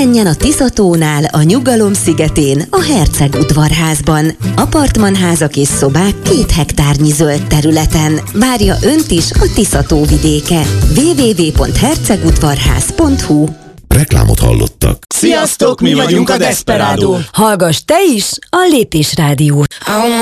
pihenjen a Tiszatónál, a Nyugalom szigetén, a Herceg udvarházban. Apartmanházak és szobák 2 hektárnyi zöld területen. Várja önt is a Tiszató vidéke. www.hercegudvarház.hu. Reklámot hallottak. Sziasztok, mi vagyunk a Desperado. Hallgass te is a Lépés Rádiót.